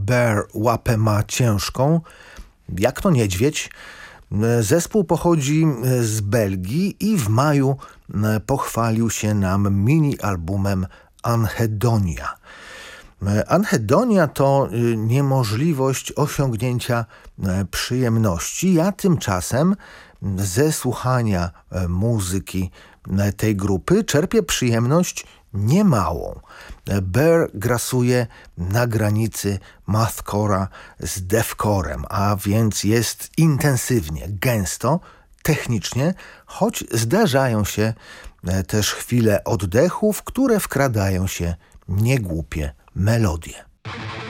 Bear łapę ma ciężką, jak to niedźwiedź. Zespół pochodzi z Belgii i w maju pochwalił się nam mini-albumem Anhedonia. Anhedonia to niemożliwość osiągnięcia przyjemności. Ja tymczasem ze słuchania muzyki tej grupy czerpię przyjemność niemałą. Bear grasuje na granicy mathcore'a z deathcorem, a więc jest intensywnie, gęsto, technicznie, choć zdarzają się też chwile oddechów, które wkradają się niegłupie melodie.